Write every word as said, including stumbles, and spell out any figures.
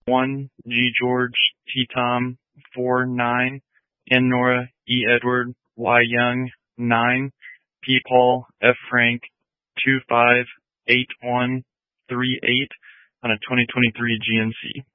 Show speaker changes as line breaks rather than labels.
one, G George, T Tom, four, nine, N Nora, E Edward, Y Young, nine, P Paul, F Frank, two five, eight one, three eight on a twenty twenty-three G M C.